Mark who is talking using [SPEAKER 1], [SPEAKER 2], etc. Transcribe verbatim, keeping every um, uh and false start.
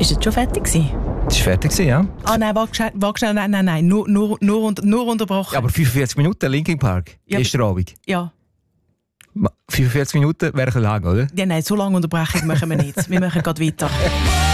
[SPEAKER 1] Ist es schon fertig gewesen?
[SPEAKER 2] Das war fertig, ja.
[SPEAKER 1] Ah nein, warte schnell, warte schnell, nein, nein, nein, nur, nur, nur, unter, nur unterbrochen.
[SPEAKER 2] Ja, aber fünfundvierzig Minuten Linkin Park,
[SPEAKER 1] Ja,
[SPEAKER 2] gestern Abend.
[SPEAKER 1] Ja.
[SPEAKER 2] fünfundvierzig Minuten wäre ein bisschen lang, oder?
[SPEAKER 1] Ja, nein, so lange Unterbrechung machen wir nicht. Wir machen gerade weiter.